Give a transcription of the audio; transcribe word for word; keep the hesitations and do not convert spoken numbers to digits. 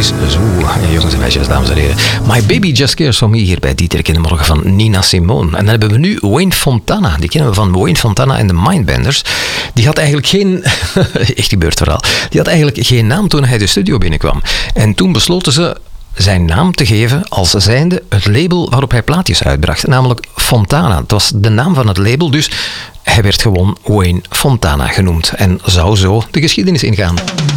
is zo, jongens en meisjes, dames en heren. My Baby Just Cares For Me hier bij Dieterik in de Morgen van Nina Simone. En dan hebben we nu Wayne Fontana. Die kennen we van Wayne Fontana en de Mindbenders. Die had eigenlijk geen... echt gebeurd verhaal. Die had eigenlijk geen naam toen hij de studio binnenkwam. En toen besloten ze zijn naam te geven als zijnde het label waarop hij plaatjes uitbracht. Namelijk Fontana. Dat was de naam van het label, dus hij werd gewoon Wayne Fontana genoemd. En zou zo de geschiedenis ingaan.